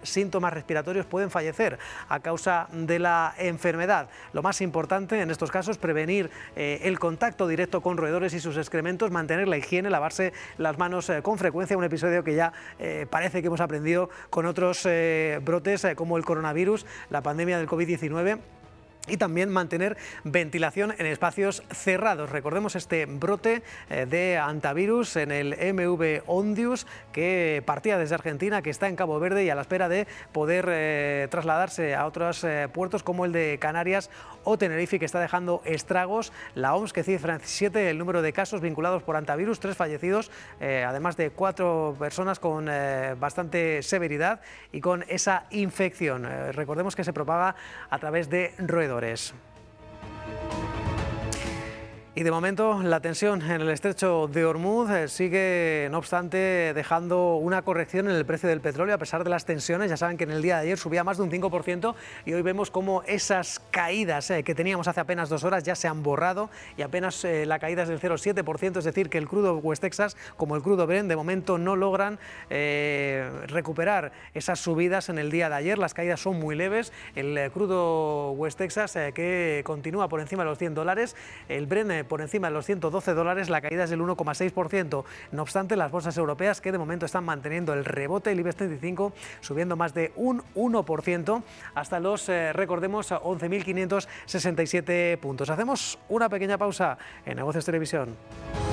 síntomas respiratorios pueden fallecer a causa de la enfermedad. Lo más importante en estos casos, prevenir el contacto directo con roedores y sus excrementos, mantener la higiene, lavarse las manos con frecuencia, un episodio que ya parece que hemos aprendido con otros brotes como el coronavirus, la pandemia del COVID-19. Y también mantener ventilación en espacios cerrados. Recordemos este brote de hantavirus en el MV Ondius, que partía desde Argentina, que está en Cabo Verde y a la espera de poder trasladarse a otros puertos como el de Canarias o Tenerife, que está dejando estragos. La OMS que cifra en 7 el número de casos vinculados por hantavirus, 3 fallecidos, además de 4 personas con bastante severidad y con esa infección. Recordemos que se propaga a través de roedores. Y de momento la tensión en el estrecho de Hormuz sigue, no obstante, dejando una corrección en el precio del petróleo a pesar de las tensiones. Ya saben que en el día de ayer subía más de un 5% y hoy vemos cómo esas caídas que teníamos hace apenas 2 horas ya se han borrado y apenas la caída es del 0,7%, es decir, que el crudo West Texas como el crudo Brent de momento no logran recuperar esas subidas en el día de ayer. Las caídas son muy leves. El crudo West Texas que continúa por encima de los $100, el Brent por encima de los $112, la caída es del 1,6%. No obstante, las bolsas europeas que de momento están manteniendo el rebote, el IBEX 35 subiendo más de un 1% hasta los, recordemos, 11.567 puntos. Hacemos una pequeña pausa en Negocios Televisión.